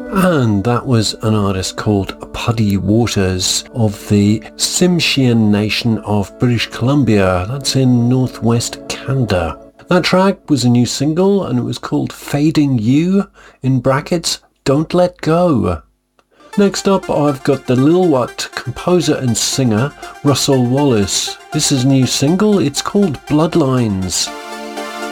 And that was an artist called Puddy Waters of the Tsimshian Nation of British Columbia. That's in northwest Canada. That track was a new single and it was called Fading You, in brackets, Don't Let Go. Next up, I've got the Lil Wat composer and singer Russell Wallace. This is a new single, it's called Bloodlines.